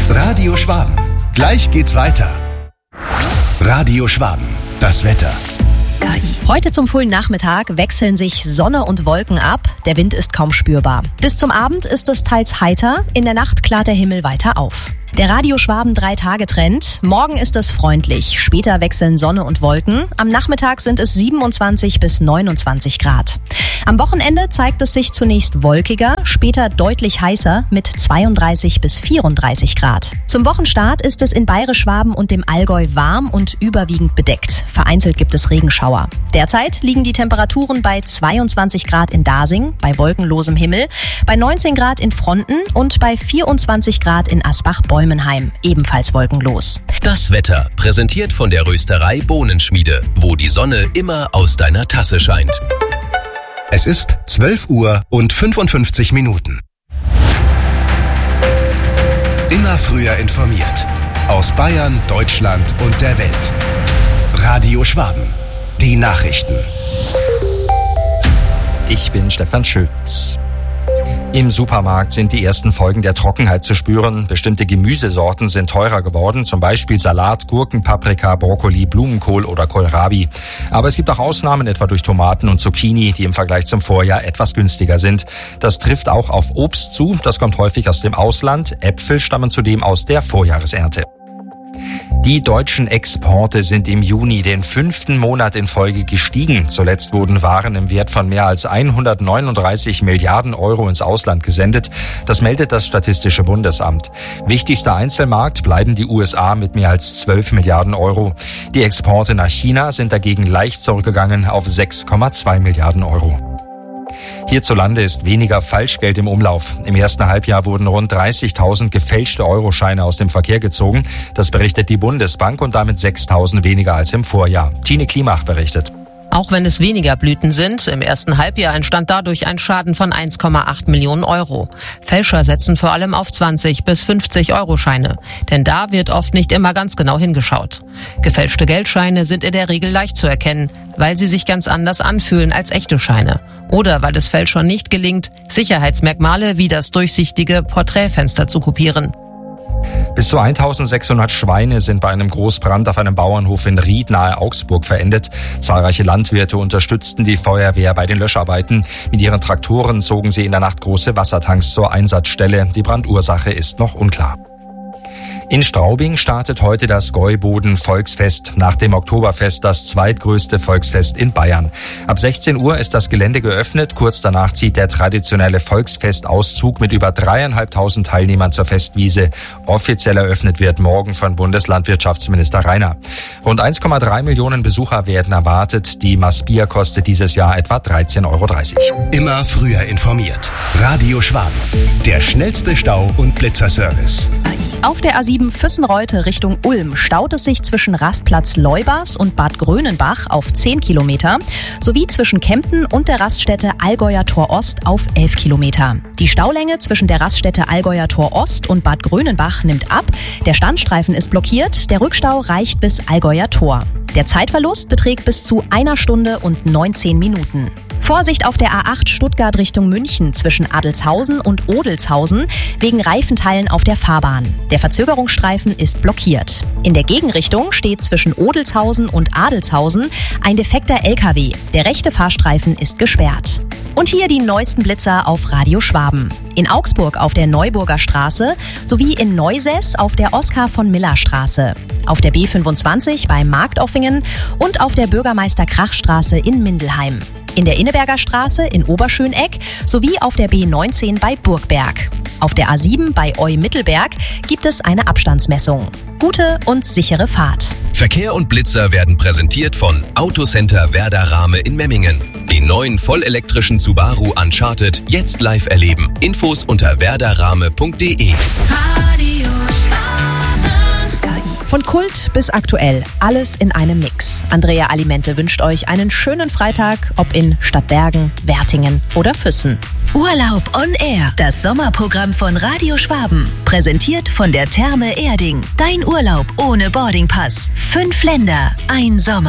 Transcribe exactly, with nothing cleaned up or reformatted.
Radio Schwaben. Gleich geht's weiter. Radio Schwaben. Das Wetter. K I. Heute zum frühen Nachmittag wechseln sich Sonne und Wolken ab. Der Wind ist kaum spürbar. Bis zum Abend ist es teils heiter. In der Nacht klart der Himmel weiter auf. Der Radio Schwaben drei-Tage-Trend. Morgen ist es freundlich. Später wechseln Sonne und Wolken. Am Nachmittag sind es siebenundzwanzig bis neunundzwanzig Grad. Am Wochenende zeigt es sich zunächst wolkiger, später deutlich heißer mit zweiunddreißig bis vierunddreißig Grad. Zum Wochenstart ist es in Bayerisch-Schwaben und dem Allgäu warm und überwiegend bedeckt. Vereinzelt gibt es Regenschauer. Derzeit liegen die Temperaturen bei zweiundzwanzig Grad in Dasing, bei wolkenlosem Himmel, bei neunzehn Grad in Fronten und bei vierundzwanzig Grad in Asbach-Bäumenheim, ebenfalls wolkenlos. Das Wetter, präsentiert von der Rösterei Bohnenschmiede, wo die Sonne immer aus deiner Tasse scheint. Es ist zwölf Uhr und fünfundfünfzig Minuten. Immer früher informiert. Aus Bayern, Deutschland und der Welt. Radio Schwaben. Die Nachrichten. Ich bin Stefan Schütz. Im Supermarkt sind die ersten Folgen der Trockenheit zu spüren. Bestimmte Gemüsesorten sind teurer geworden, zum Beispiel Salat, Gurken, Paprika, Brokkoli, Blumenkohl oder Kohlrabi. Aber es gibt auch Ausnahmen, etwa durch Tomaten und Zucchini, die im Vergleich zum Vorjahr etwas günstiger sind. Das trifft auch auf Obst zu, das kommt häufig aus dem Ausland. Äpfel stammen zudem aus der Vorjahresernte. Die deutschen Exporte sind im Juni den fünften Monat in Folge gestiegen. Zuletzt wurden Waren im Wert von mehr als hundertneununddreißig Milliarden Euro ins Ausland gesendet. Das meldet das Statistische Bundesamt. Wichtigster Einzelmarkt bleiben die U S A mit mehr als zwölf Milliarden Euro. Die Exporte nach China sind dagegen leicht zurückgegangen auf sechs Komma zwei Milliarden Euro. Hierzulande ist weniger Falschgeld im Umlauf. Im ersten Halbjahr wurden rund dreißigtausend gefälschte Euroscheine aus dem Verkehr gezogen. Das berichtet die Bundesbank und damit sechstausend weniger als im Vorjahr. Tine Klimach berichtet. Auch wenn es weniger Blüten sind, im ersten Halbjahr entstand dadurch ein Schaden von eins Komma acht Millionen Euro. Fälscher setzen vor allem auf zwanzig bis fünfzig Euro-Scheine, denn da wird oft nicht immer ganz genau hingeschaut. Gefälschte Geldscheine sind in der Regel leicht zu erkennen, weil sie sich ganz anders anfühlen als echte Scheine. Oder weil es Fälschern nicht gelingt, Sicherheitsmerkmale wie das durchsichtige Porträtfenster zu kopieren. Bis zu eintausendsechshundert Schweine sind bei einem Großbrand auf einem Bauernhof in Ried nahe Augsburg verendet. Zahlreiche Landwirte unterstützten die Feuerwehr bei den Löscharbeiten. Mit ihren Traktoren zogen sie in der Nacht große Wassertanks zur Einsatzstelle. Die Brandursache ist noch unklar. In Straubing startet heute das Gäuboden-Volksfest, nach dem Oktoberfest das zweitgrößte Volksfest in Bayern. Ab sechzehn Uhr ist das Gelände geöffnet. Kurz danach zieht der traditionelle Volksfestauszug mit über dreieinhalbtausend Teilnehmern zur Festwiese. Offiziell eröffnet wird morgen von Bundeslandwirtschaftsminister Rainer. Rund eins Komma drei Millionen Besucher werden erwartet. Die Maßbier kostet dieses Jahr etwa dreizehn Euro dreißig. Immer früher informiert. Radio Schwaben. Der schnellste Stau- und Blitzerservice. Auf der A sieben Füssenreute Richtung Ulm staut es sich zwischen Rastplatz Leubers und Bad Grönenbach auf zehn Kilometer sowie zwischen Kempten und der Raststätte Allgäuer Tor Ost auf elf Kilometer. Die Staulänge zwischen der Raststätte Allgäuer Tor Ost und Bad Grönenbach nimmt ab. Der Standstreifen ist blockiert, der Rückstau reicht bis Allgäuer Tor. Der Zeitverlust beträgt bis zu einer Stunde und neunzehn Minuten. Vorsicht auf der A acht Stuttgart Richtung München zwischen Adelshausen und Odelshausen wegen Reifenteilen auf der Fahrbahn. Der Verzögerungsstreifen ist blockiert. In der Gegenrichtung steht zwischen Odelshausen und Adelshausen ein defekter L K W. Der rechte Fahrstreifen ist gesperrt. Und hier die neuesten Blitzer auf Radio Schwaben. In Augsburg auf der Neuburger Straße sowie in Neusess auf der Oskar von Miller Straße. Auf der B fünfundzwanzig bei Marktoffingen und auf der Bürgermeister-Krach-Straße in Mindelheim. In der Inneberger Straße in Oberschöneck sowie auf der B neunzehn bei Burgberg. Auf der A sieben bei Eu-Mittelberg gibt es eine Abstandsmessung. Gute und sichere Fahrt. Verkehr und Blitzer werden präsentiert von Autocenter Werder Rahme in Memmingen. Den neuen vollelektrischen Subaru Uncharted jetzt live erleben. Infos unter werderrahme punkt de. Von Kult bis aktuell, alles in einem Mix. Andrea Alimente wünscht euch einen schönen Freitag, ob in Stadtbergen, Wertingen oder Füssen. Urlaub on Air, das Sommerprogramm von Radio Schwaben. Präsentiert von der Therme Erding. Dein Urlaub ohne Boardingpass. Fünf Länder, ein Sommer.